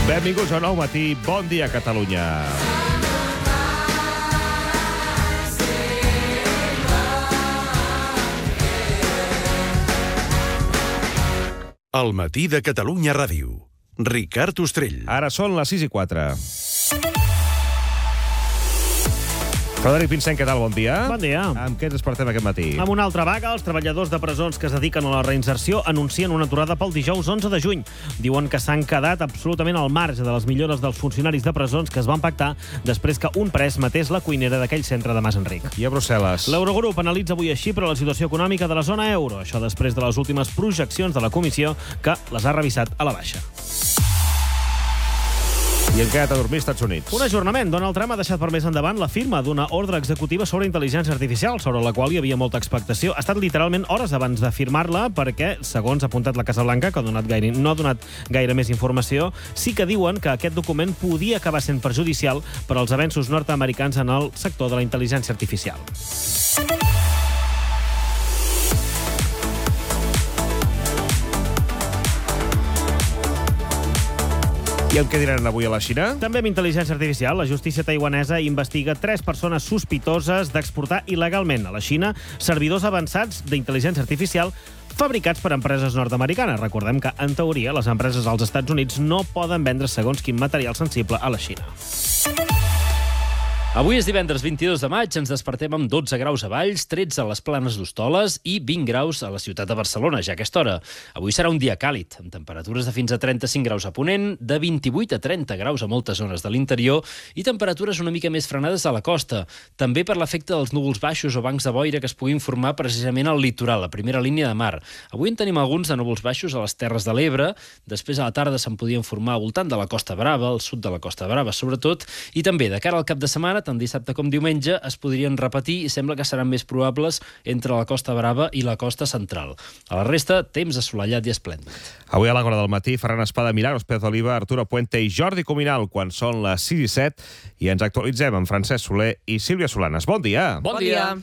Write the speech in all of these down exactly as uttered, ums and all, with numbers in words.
Benvinguts a Nou Matí. Bon dia, Catalunya. El matí de Catalunya Ràdio. Ricard Ostrell. Ara són les sis i quatre. Frederic Pinsent, què tal? Bon dia. Bon dia. Amb què ens despertem aquest matí? Amb una altra vaga, els treballadors de presons que es dediquen a la reinserció anuncien una aturada pel dijous onze de juny. Diuen que s'han quedat absolutament al marge de les millores dels funcionaris de presons que es van pactar després que un pres matés la cuinera d'aquell centre de Mas Enric. I a Brussel·les? L'Eurogrup analitza avui així per a la situació econòmica de la zona euro. Això després de les últimes projeccions de la comissió que les ha revisat a la baixa. I en què ha de dormir als Estats Units? Un ajornament. Donald Trump ha deixat per més endavant la firma d'una ordre executiva sobre intel·ligència artificial, sobre la qual hi havia molta expectació. Ha estat literalment hores abans de firmar-la perquè, segons ha apuntat la Casa Blanca, que ha donat gaire, no ha donat gaire més informació, sí que diuen que aquest document podia acabar sent perjudicial per als avenços nord-americans en el sector de la intel·ligència artificial. I amb què diran avui a la Xina? També amb intel·ligència artificial, la justícia taiwanesa investiga tres persones sospitoses d'exportar il·legalment a la Xina servidors avançats d'intel·ligència artificial fabricats per empreses nord-americanes. Recordem que, en teoria, les empreses als Estats Units no poden vendre segons quin material sensible a la Xina. Avui és divendres vint-i-dos de maig, ens despertem amb dotze graus a Valls, tretze a les Planes d'Hostoles i vint graus a la ciutat de Barcelona, ja a aquesta hora. Avui serà un dia càlid, amb temperatures de fins a trenta-cinc graus a Ponent, de vint-i-vuit a trenta graus a moltes zones de l'interior i temperatures una mica més frenades a la costa, també per l'efecte dels núvols baixos o bancs de boira que es puguin formar precisament al litoral, la primera línia de mar. Avui en tenim alguns de núvols baixos a les Terres de l'Ebre, després a la tarda se'n podien formar al voltant de la Costa Brava, al sud de la Costa Brava sobretot, i també de cara al cap de setmana, tant dissabte com diumenge, es podrien repetir i sembla que seran més probables entre la Costa Brava i la costa central. A la resta, temps assolellat i esplèndid. Avui a l'Àgora del Matí, Ferran Espada, Milagros Pérez Oliva, Arturo Puente i Jordi Cuminal, quan són les sis i set, i ens actualitzem amb Francesc Soler i Sílvia Solanes. Bon dia! Bon dia!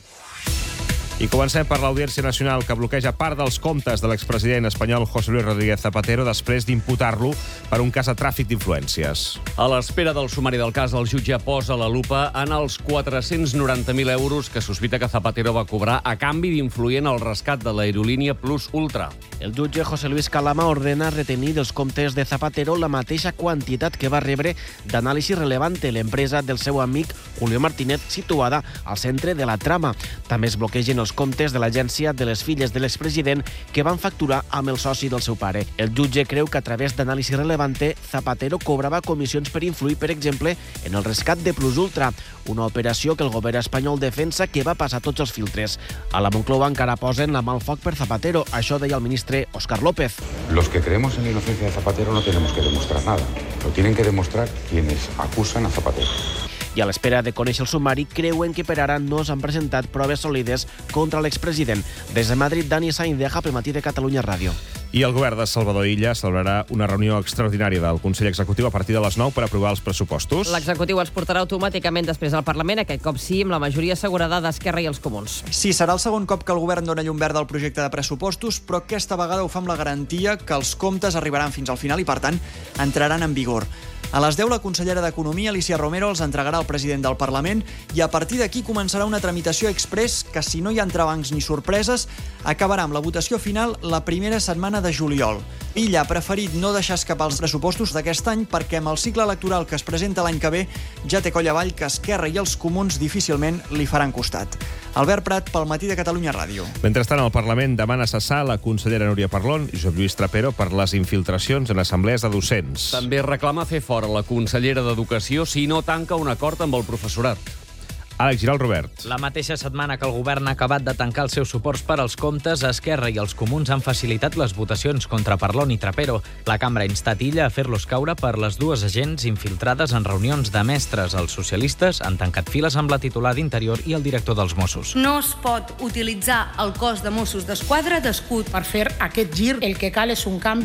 I comencem per l'Audiència Nacional, que bloqueja part dels comptes de l'expresident espanyol José Luis Rodríguez Zapatero després d'imputar-lo per un cas de tràfic d'influències. A l'espera del sumari del cas, el jutge posa la lupa en els quatre-cents noranta mil euros que sospita que Zapatero va cobrar a canvi d'influir en el rescat de l'aerolínia Plus Ultra. El jutge José Luis Calama ordena retenir dels comptes de Zapatero la mateixa quantitat que va rebre d'Anàlisi Relevante, l'empresa del seu amic Julio Martínez, situada al centre de la trama. També es bloquegen els comptes de l'agència de les filles de l'expresident que van facturar amb el soci del seu pare. El jutge creu que a través d'Anàlisi Relevante, Zapatero cobrava comissions per influir, per exemple, en el rescat de Plus Ultra, una operació que el govern espanyol defensa que va passar tots els filtres. A la Moncloa encara posen la mà al foc per Zapatero. Això deia el ministre Óscar López. Los que creemos en la inocencia de Zapatero no tenemos que demostrar nada. Lo tienen que demostrar quienes acusan a Zapatero. I a l'espera de conèixer el sumari, creuen que per ara no s'han presentat proves sòlides contra l'expresident. Des de Madrid, Dani Sainz-Deja, pel Matí de Catalunya Ràdio. I el govern de Salvador Illa celebrarà una reunió extraordinària del Consell Executiu a partir de les nou per aprovar els pressupostos. L'executiu els portarà automàticament després al Parlament, aquest cop sí, amb la majoria assegurada d'Esquerra i els Comuns. Sí, serà el segon cop que el govern dona llum verda al projecte de pressupostos, però aquesta vegada ho fa amb la garantia que els comptes arribaran fins al final i, per tant, entraran en vigor. A les deu, la consellera d'Economia, Alicia Romero, els entregarà al president del Parlament i a partir d'aquí començarà una tramitació express que, si no hi ha entrebancs ni sorpreses, acabarà amb la votació final la primera setmana de juliol. Illa ha preferit no deixar escapar els pressupostos d'aquest any perquè amb el cicle electoral que es presenta l'any que ve ja té coll avall que Esquerra i els Comuns difícilment li faran costat. Albert Prat, pel Matí de Catalunya Ràdio. Mentrestant, el Parlament demana cessar la consellera Núria Parlon i Josep Lluís Trapero per les infiltracions en assemblees de docents. També reclama fer fora la consellera d'Educació si no tanca un acord amb el professorat. Àlex Giral, Robert. La mateixa setmana que el govern ha acabat de tancar els seus suports per als comptes, Esquerra i els Comuns han facilitat les votacions contra Parlon i Trapero. La cambra ha instat Illa a fer-los caure per les dues agents infiltrades en reunions de mestres. Els socialistes han tancat files amb la titular d'Interior i el director dels Mossos. No es pot utilitzar el cos de Mossos d'Esquadra d'escut. Per fer aquest gir, el que cal és un canvi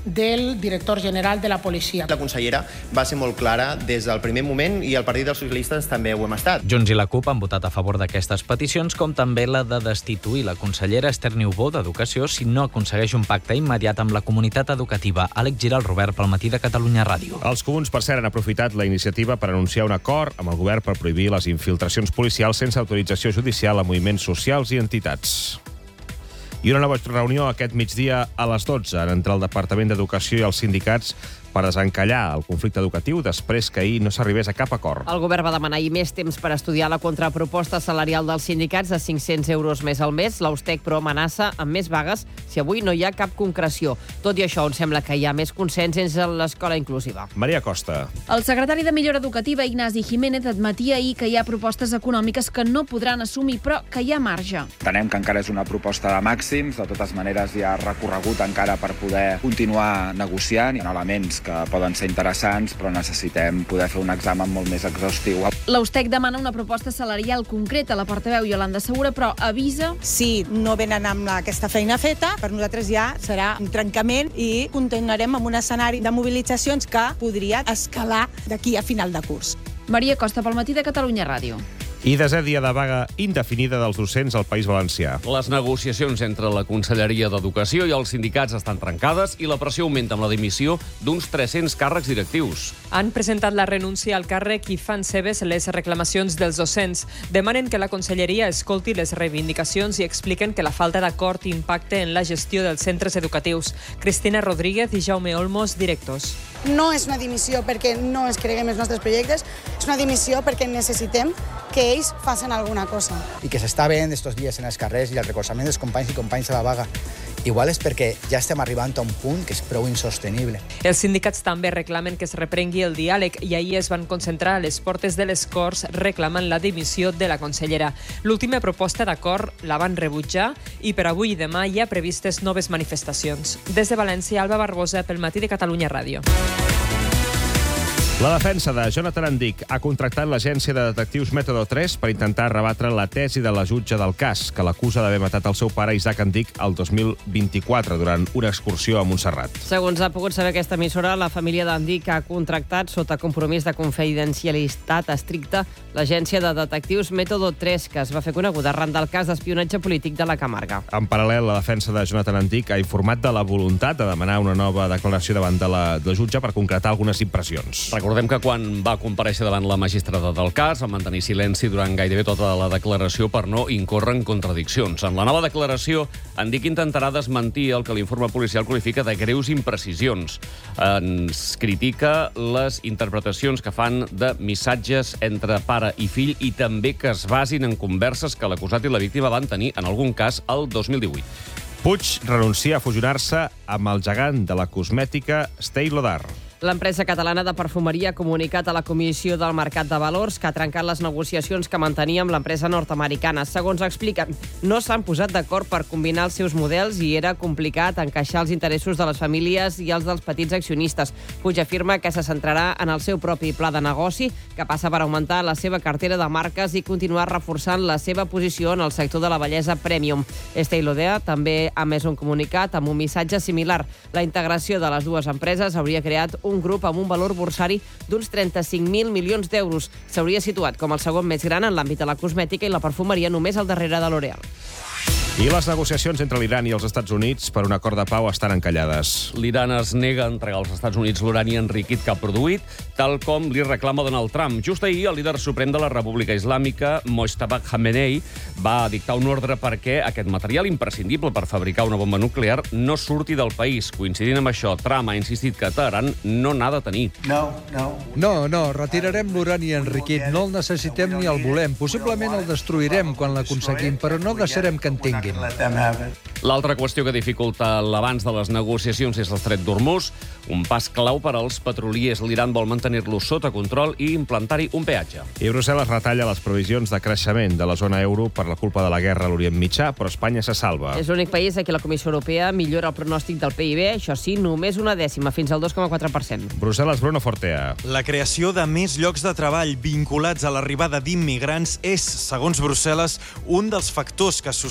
del director general de la policia. La consellera va ser molt clara des del primer moment i el Partit dels Socialistes també ho hem estat. Junts i la CUP han votat a favor d'aquestes peticions, com també la de destituir la consellera Esther Niubó d'Educació si no aconsegueix un pacte immediat amb la comunitat educativa. Àlex Giral, Robert, pel Matí de Catalunya Ràdio. Els comuns, per cert, han aprofitat la iniciativa per anunciar un acord amb el govern per prohibir les infiltracions policials sense autorització judicial a moviments socials i entitats. I una nova reunió aquest migdia a les dotze entre el Departament d'Educació i els sindicats per desencallar el conflicte educatiu després que ahir no s'arribés a cap acord. El govern va demanar ahir més temps per estudiar la contraproposta salarial dels sindicats de cinc-cents euros més al mes. L'Austec, però, amenaça amb més vagues si avui no hi ha cap concreció. Tot i això, on sembla que hi ha més consens és en l'escola inclusiva. Maria Costa. El secretari de Millora Educativa, Ignasi Jiménez, admetia ahir que hi ha propostes econòmiques que no podran assumir, però que hi ha marge. Entenem que encara és una proposta de màxims. De totes maneres, hi ha recorregut encara per poder continuar negociant. Hi ha elements que poden ser interessants, però necessitem poder fer un examen molt més exhaustiu. L'Austec demana una proposta salarial concreta. La portaveu Iolanda Segura, però avisa... Si no venen amb aquesta feina feta, per nosaltres ja serà un trencament i continuarem amb un escenari de mobilitzacions que podria escalar d'aquí a final de curs. Maria Costa, pel Matí de Catalunya Ràdio. I desè dia de vaga indefinida dels docents al País Valencià. Les negociacions entre la Conselleria d'Educació i els sindicats estan trencades i la pressió augmenta amb la dimissió d'uns tres-cents càrrecs directius. Han presentat la renúncia al càrrec i fan seves les reclamacions dels docents. Demanen que la Conselleria escolti les reivindicacions i expliquen que la falta d'acord impacta en la gestió dels centres educatius. Cristina Rodríguez i Jaume Olmos, directors. No és una dimissió perquè no es creguem els nostres projectes, és una dimissió perquè necessitem que ells facin alguna cosa. I que s'està veient estos dies en els carrers i el recolzament dels companys i companys de la vaga. Igual és perquè ja estem arribant a un punt que és prou insostenible. Els sindicats també reclamen que es reprengui el diàleg i ahir es van concentrar a les portes de les Corts reclamant la dimissió de la consellera. L'última proposta d'acord la van rebutjar i per avui i demà hi ha previstes noves manifestacions. Des de València, Alba Barbosa, pel Matí de Catalunya Ràdio. La defensa de Jonathan Andic ha contractat l'agència de detectius Método tres per intentar rebatre la tesi de la jutge del cas, que l'acusa d'haver matat el seu pare Isaac Andic el dos mil vint-i-quatre durant una excursió a Montserrat. Segons ha pogut saber aquesta emissora, la família d'Andic ha contractat sota compromís de confidencialitat estricta l'agència de detectius Método tres, que es va fer coneguda arran del cas d'espionatge polític de la Camarga. En paral·lel, la defensa de Jonathan Andic ha informat de la voluntat de demanar una nova declaració davant de la, de la jutge per concretar algunes impressions. Recordem que quan va comparèixer davant la magistrada del cas va mantenir silenci durant gairebé tota la declaració per no incórrer en contradiccions. En la nova declaració, Andic intentarà desmentir el que l'informe policial qualifica de greus imprecisions. Ens critica les interpretacions que fan de missatges entre pare i fill i també que es basin en converses que l'acusat i la víctima van tenir, en algun cas, el dos mil divuit. Puig renuncia a fusionar-se amb el gegant de la cosmètica Estée Lauder. L'empresa catalana de perfumeria ha comunicat a la Comissió del Mercat de Valors que ha trencat les negociacions que mantenia amb l'empresa nord-americana. Segons expliquen, no s'han posat d'acord per combinar els seus models i era complicat encaixar els interessos de les famílies i els dels petits accionistes. Puig afirma que se centrarà en el seu propi pla de negoci, que passa per augmentar la seva cartera de marques i continuar reforçant la seva posició en el sector de la bellesa premium. Estée Lauder també ha emès un comunicat amb un missatge similar. La integració de les dues empreses hauria creat un un grup amb un valor borsari d'uns trenta-cinc mil milions d'euros. S'hauria situat com el segon més gran en l'àmbit de la cosmètica i la perfumeria, només al darrere de L'Oréal. I les negociacions entre l'Iran i els Estats Units per un acord de pau estan encallades. L'Iran es nega a entregar als Estats Units l'urani enriquit que ha produït, tal com li reclama Donald Trump. Just ahir, el líder suprem de la República Islàmica, Mojtaba Khamenei, va dictar un ordre perquè aquest material imprescindible per fabricar una bomba nuclear no surti del país. Coincidint amb això, Trump ha insistit que Teheran no n'ha de tenir. No, no. No, no, retirarem l'urani enriquit. No el necessitem ni el volem. Possiblement el destruirem quan l'aconseguim, però no deixarem que en tingui. L'altra qüestió que dificulta l'abans de les negociacions és l'estret d'Hormuz, un pas clau per als petroliers. L'Iran vol mantenir-lo sota control i implantar-hi un peatge. I Brussel·les retalla les previsions de creixement de la zona euro per la culpa de la guerra a l'Orient Mitjà, però Espanya se salva. És l'únic país a qui la Comissió Europea millora el pronòstic del P I B, això sí, només una dècima, fins al dos coma quatre per cent. Brussel·les, Bruno Fortea. La creació de més llocs de treball vinculats a l'arribada d'immigrants és, segons Brussel·les, un dels factors que sosté la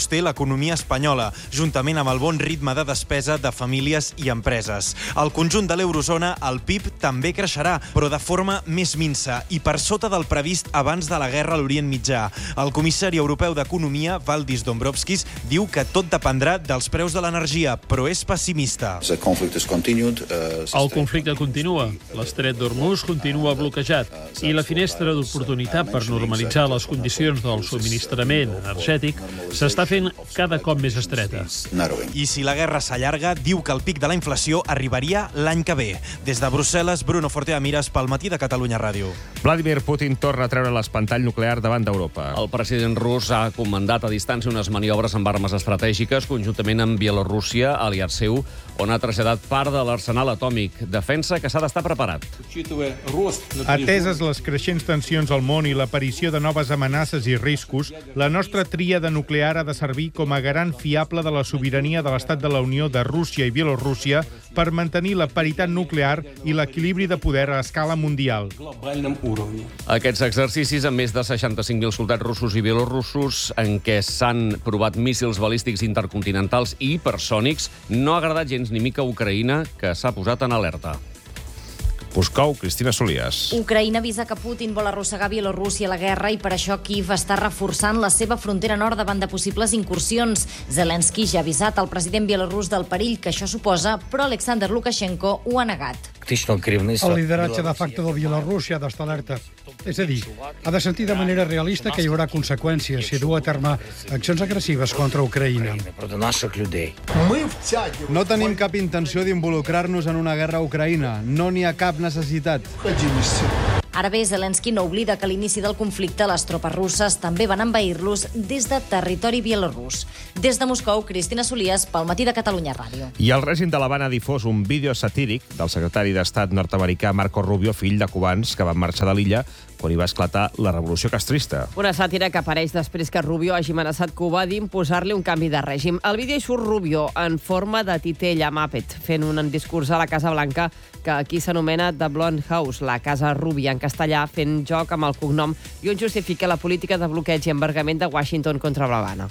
l'economia espanyola, juntament amb el bon ritme de despesa de famílies i empreses. Al conjunt de l'eurozona, el P I B també creixerà, però de forma més minsa i per sota del previst abans de la guerra a l'Orient Mitjà. El comissari europeu d'Economia, Valdis Dombrovskis, diu que tot dependrà dels preus de l'energia, però és pessimista. El conflicte continua, l'estret d'Hormuz continua bloquejat i la finestra d'oportunitat per normalitzar les condicions del subministrament energètic s'està fent cada cop més estreta. I si la guerra s'allarga, diu que el pic de la inflació arribaria l'any que ve. Des de Brussel·les, Bruno Fortea Mires pel Matí de Catalunya Ràdio. Vladimir Putin torna a treure l'espantall nuclear davant d'Europa. El president rus ha comandat a distància unes maniobres amb armes estratègiques conjuntament amb Bielorússia, aliat seu, on ha traslladat part de l'arsenal atòmic. Defensa que s'ha d'estar preparat. Ateses les creixents tensions al món i l'aparició de noves amenaces i riscos, la nostra tríada nuclear ha de servir com a garant fiable de la sobirania de l'Estat de la Unió de Rússia i Bielorússia per mantenir la paritat nuclear i l'equilibri de poder a escala mundial. Aquests exercicis, amb més de seixanta-cinc mil soldats russos i bielorussos, en què s'han provat míssils balístics intercontinentals i hipersònics, no ha agradat gens ni mica a Ucraïna, que s'ha posat en alerta. Moscou, Cristina Solias. Ucraïna avisa que Putin vol arrossegar Bielorússia a la guerra i per això Kiev està reforçant la seva frontera nord davant de possibles incursions. Zelensky ja ha avisat al president bielorús del perill que això suposa, però Alexander Lukashenko ho ha negat. El lideratge de facto de Bielorússia ha d'estar alerta. És a dir, ha de sentir de manera realista que hi haurà conseqüències si du a terme accions agressives contra Ucraïna. No tenim cap intenció d'involucrar-nos en una guerra a Ucraïna. No n'hi ha cap necessitat. Ara bé, Zelensky no oblida que a l'inici del conflicte les tropes russes també van envair-los des de territori bielorús. Des de Moscou, Cristina Solias, pel Matí de Catalunya Ràdio. I el règim de l'Havana ha difós un vídeo satíric del secretari d'Estat nord-americà Marco Rubio, fill de cubans que van marxar de l'illa quan hi va esclatar la revolució castrista. Una sàtira que apareix després que Rubio hagi amenaçat Cuba d'imposar-li un canvi de règim. Al vídeo hi surt Rubio en forma de titella Muppet, fent un discurs a la Casa Blanca que aquí s'anomena The Blonde House, la Casa Rubia en castellà, fent joc amb el cognom i on justifica la política de bloqueig i embargament de Washington contra l'Havana.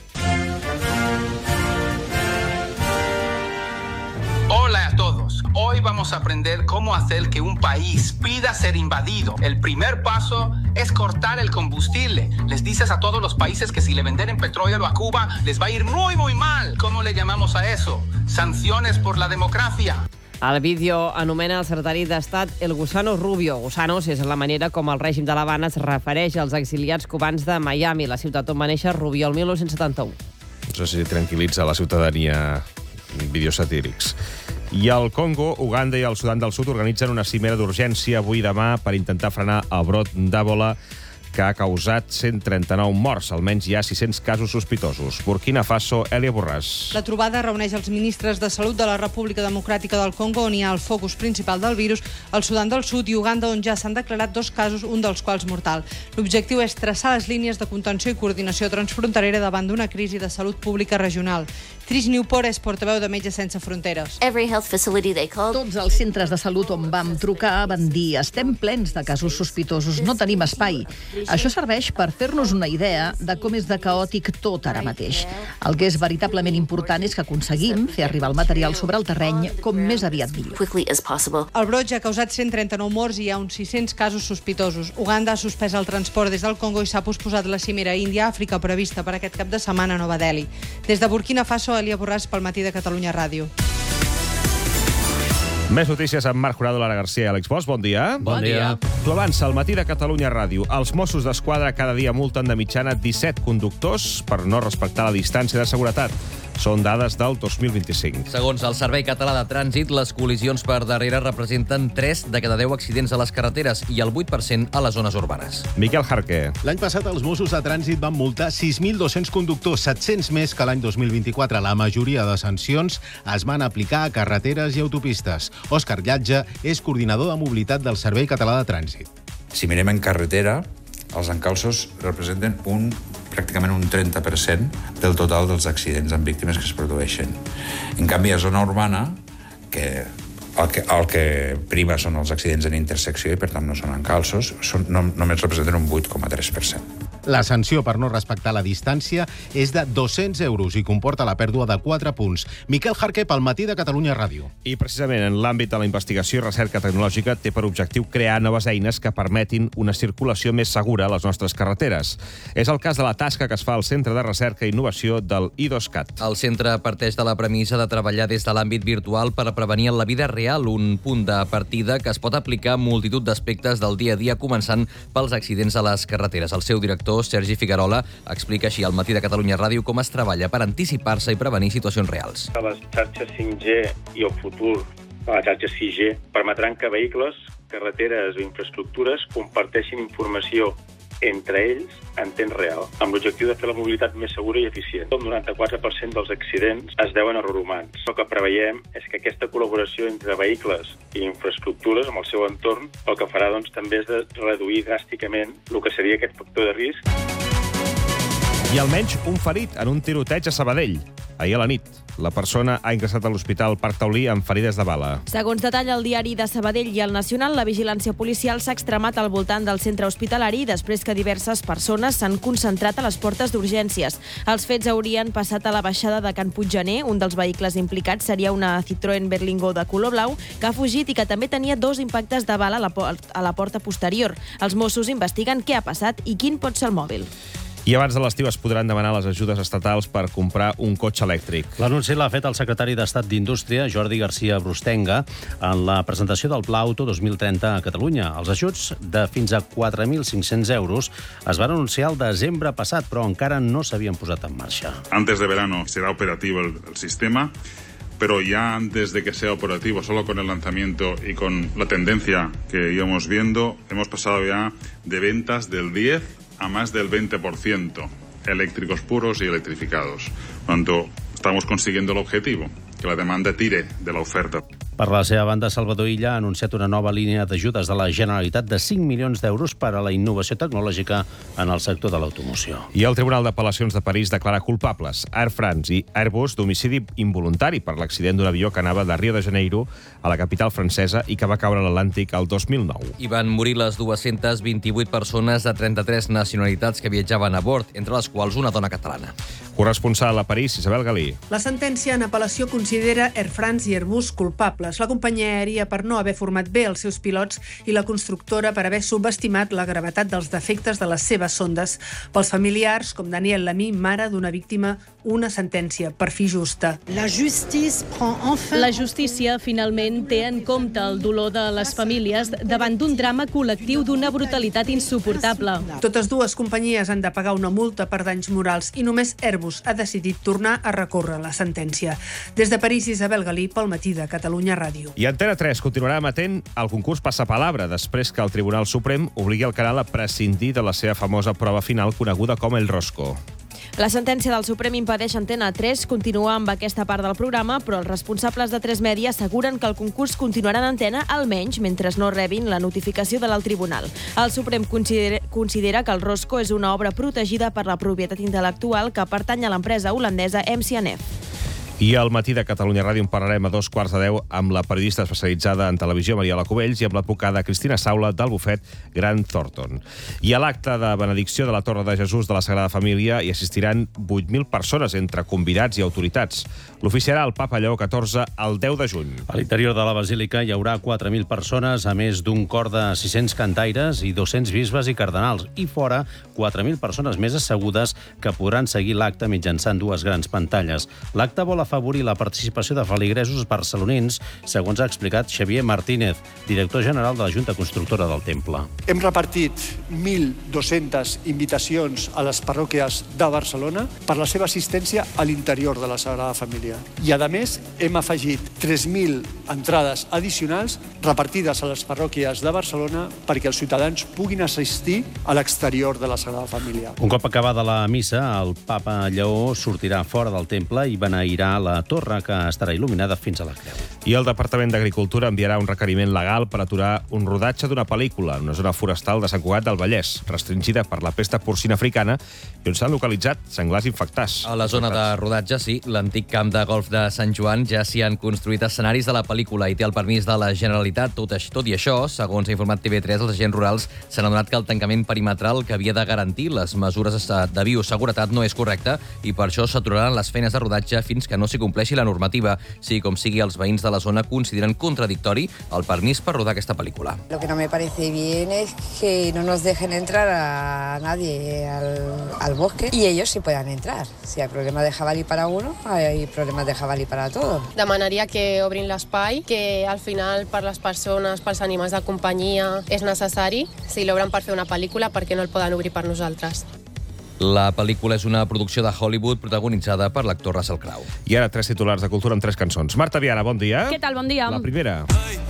Hola a todos. Hoy vamos a aprender cómo hacer que un país pida ser invadido. El primer paso es cortar el combustible. Les dices a todos los países que si le venden petróleo a Cuba les va a ir muy, muy mal. ¿Cómo le llamamos a eso? Sanciones por la democracia. El vídeo anomena el secretari d'Estat El Gusano Rubio. Gusanos és la manera com el règim de l'Havana es refereix als exiliats cubans de Miami, la ciutat on va néixer Rubio el mil nou-cents setanta-u. No sé si tranquil·litza la ciutadania vídeos satírics. I al Congo, Uganda i el Sudan del Sud organitzen una cimera d'urgència avui i demà per intentar frenar el brot d'Ebola que ha causat cent trenta-nou morts. Almenys hi ha sis-cents casos sospitosos. Burkina Faso, Èlia Borràs. La trobada reuneix els ministres de Salut de la República Democràtica del Congo, on hi ha el focus principal del virus, el Sudan del Sud i Uganda, on ja s'han declarat dos casos, un dels quals mortal. L'objectiu és traçar les línies de contenció i coordinació transfronterera davant d'una crisi de salut pública regional. Trish Newport és portaveu de Metges Sense Fronteres. Tots els centres de salut on vam trucar van dir estem plens de casos sospitosos, no tenim espai. Això serveix per fer-nos una idea de com és de caòtic tot ara mateix. El que és veritablement important és que aconseguim fer arribar el material sobre el terreny com més aviat millor. El brot ja ha causat cent trenta-nou morts i hi ha uns sis-cents casos sospitosos. Uganda ha suspès el transport des del Congo i s'ha posposat la cimera Índia-Àfrica prevista per aquest cap de setmana a Nova Delhi. Des de Burkina Faso, Èlia Borràs pel Matí de Catalunya Ràdio. Més notícies amb Marc Jurado, Lara Garcia i Àlex Bosch. Bon dia. Bon dia. Tu avança al Matí de Catalunya Ràdio. Els Mossos d'Esquadra cada dia multen de mitjana disset conductors per no respectar la distància de seguretat. Són dades del dos mil vint-i-cinc. Segons el Servei Català de Trànsit, les col·lisions per darrere representen tres de cada deu accidents a les carreteres i el vuit per cent a les zones urbanes. Miquel Jarqué. L'any passat els Mossos de Trànsit van multar sis mil dos-cents conductors, set-cents més que l'any dos mil vint-i-quatre. La majoria de sancions es van aplicar a carreteres i autopistes. Òscar Llatge és coordinador de mobilitat del Servei Català de Trànsit. Si mirem en carretera, els encalços representen un pràcticament un trenta per cent del total dels accidents amb víctimes que es produeixen. En canvi, a zona urbana, que el que, el que prima són els accidents en intersecció i, per tant, no són encalços, són, no, només representen un vuit coma tres per cent. La sanció per no respectar la distància és de dos-cents euros i comporta la pèrdua de quatre punts. Miquel Jarquer, pel Matí de Catalunya Ràdio. I precisament en l'àmbit de la investigació i recerca tecnològica té per objectiu crear noves eines que permetin una circulació més segura a les nostres carreteres. És el cas de la tasca que es fa al Centre de Recerca i Innovació del I dos C A T. El centre parteix de la premissa de treballar des de l'àmbit virtual per prevenir en la vida real, un punt de partida que es pot aplicar a multitud d'aspectes del dia a dia, començant pels accidents a les carreteres. El seu director, Sergi Figuerola, explica així al Matí de Catalunya Ràdio com es treballa per anticipar-se i prevenir situacions reals. Les xarxes cinc G i el futur de la xarxa sis G permetran que vehicles, carreteres o infraestructures comparteixin informació entre ells en temps real, amb l'objectiu de fer la mobilitat més segura i eficient. El noranta-quatre per cent dels accidents es deuen a errors humans. El que preveiem és que aquesta col·laboració entre vehicles i infraestructures amb el seu entorn el que farà doncs, també és de reduir dràsticament el que seria aquest factor de risc. I almenys un ferit en un tiroteig a Sabadell. Ahir a la nit, la persona ha ingressat a l'Hospital Parc Taulí amb ferides de bala. Segons detalla el diari de Sabadell i el Nacional, la vigilància policial s'ha extremat al voltant del centre hospitalari després que diverses persones s'han concentrat a les portes d'urgències. Els fets haurien passat a la baixada de Can Puiggener. Un dels vehicles implicats seria una Citroën Berlingo de color blau que ha fugit i que també tenia dos impactes de bala a la, a la porta posterior. Els Mossos investiguen què ha passat i quin pot ser el mòbil. I abans de l'estiu es podran demanar les ajudes estatals per comprar un cotxe elèctric. L'anunci l'ha fet el secretari d'Estat d'Indústria, Jordi García Brustenga, en la presentació del Pla Auto dos mil trenta a Catalunya. Els ajuts de fins a quatre mil cinc-cents euros es van anunciar el desembre passat, però encara no s'havien posat en marxa. Antes de verano será operativo el, el sistema, pero ya antes de que sea operativo, solo con el lanzamiento y con la tendencia que íbamos viendo, hemos pasado ya de ventas del diez a más del veinte por ciento eléctricos puros y electrificados. Por tanto, estamos consiguiendo el objetivo, que la demanda tire de la oferta. Per la seva banda, Salvador Illa ha anunciat una nova línia d'ajudes de la Generalitat de cinc milions d'euros per a la innovació tecnològica en el sector de l'automoció. I el Tribunal d'Apel·lacions de París declara culpables Air France i Airbus d'homicidi involuntari per l'accident d'un avió que anava de Rio de Janeiro a la capital francesa i que va caure a l'Atlàntic el dos mil nou. Hi van morir les dues-centes vint-i-vuit persones de trenta-tres nacionalitats que viatjaven a bord, entre les quals una dona catalana. Corresponsal a París, Isabel Galí. La sentència en apel·lació considera Air France i Airbus culpables. La companyia aèria per no haver format bé els seus pilots i la constructora per haver subestimat la gravetat dels defectes de les seves sondes. Pels familiars, com Daniel Lamy, mare d'una víctima, una sentència per fi justa. La justícia finalment té en compte el dolor de les famílies davant d'un drama col·lectiu d'una brutalitat insuportable. Totes dues companyies han de pagar una multa per danys morals i només Airbus ha decidit tornar a recórrer la sentència. Des de París, Isabel Galí, pel Matí de Catalunya Ràdio. I Antena tres continuarà emetent el concurs Passapalabra després que el Tribunal Suprem obligui el canal a prescindir de la seva famosa prova final coneguda com el Rosco. La sentència del Suprem impedeix a Antena tres continuar amb aquesta part del programa, però els responsables de tres Media asseguren que el concurs continuarà en antena almenys mentre no rebin la notificació de l'alt tribunal. El Suprem considera, considera que el Rosco és una obra protegida per la propietat intel·lectual que pertany a l'empresa holandesa M C N F. I al Matí de Catalunya Ràdio en parlarem a dos quarts de deu amb la periodista especialitzada en televisió Mariola Cubells i amb l'advocada Cristina Saula del bufet Grant Thornton. I a l'acte de benedicció de la Torre de Jesús de la Sagrada Família hi assistiran vuit mil persones entre convidats i autoritats. L'oficiarà el Papa Lleó catorze el deu de juny. A l'interior de la Basílica hi haurà quatre mil persones, a més d'un cor de sis-cents cantaires i dos-cents bisbes i cardenals. I fora, quatre mil persones més assegudes que podran seguir l'acte mitjançant dues grans pantalles. L'acte vol afavorir la participació de feligresos barcelonins, segons ha explicat Xavier Martínez, director general de la Junta Constructora del Temple. Hem repartit mil dos-centes invitacions a les parròquies de Barcelona per la seva assistència a l'interior de la Sagrada Família. I, a més, hem afegit tres mil entrades addicionals repartides a les parròquies de Barcelona perquè els ciutadans puguin assistir a l'exterior de la Sagrada Família. Un cop acabada la missa, el Papa Lleó sortirà fora del temple i beneirà la torre, que estarà il·luminada fins a la creu. I el Departament d'Agricultura enviarà un requeriment legal legal per aturar un rodatge d'una pel·lícula en una zona forestal de Sant Cugat del Vallès, restringida per la pesta porcina africana, i on s'han localitzat senglars infectats. A la zona de rodatge, sí, l'antic camp de golf de Sant Joan ja s'hi han construït escenaris de la pel·lícula i té el permís de la Generalitat. Tot, tot i això, segons ha informat T V tres, els agents rurals s'han adonat que el tancament perimetral que havia de garantir les mesures de bioseguretat no és correcte i per això s'aturaran les feines de rodatge fins que no s'hi compleixi la normativa. Sigui com sigui, els veïns de la zona consideren contradictori el permís per rodar aquesta pel·lícula. Lo que no me parece bien es que no nos dejen entrar a nadie al, al bosque y ellos sí puedan entrar. Si hay problemas de jabalí para uno, hay problemas de jabalí para todos. Demanaria que obrin l'espai, que al final per les persones, pels animals de companyia és necessari. Si l'obren per fer una pel·lícula, per què no el poden obrir per nosaltres? La pel·lícula és una producció de Hollywood protagonitzada per l'actor Russell Crowe. I ara tres titulars de cultura amb tres cançons. Marta Viana, bon dia. Què tal, bon dia? La primera.